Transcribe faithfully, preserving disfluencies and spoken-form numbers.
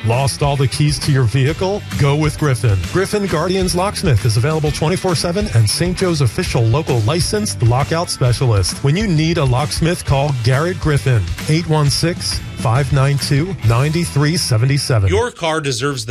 Lost all the keys to your vehicle? Go with Griffin. Griffin Guardians Locksmith is available twenty-four seven and Saint Joe's official local licensed lockout specialist. When you need a locksmith, call Garrett Griffin, eight one six, five nine two, nine three seven seven. Your car deserves the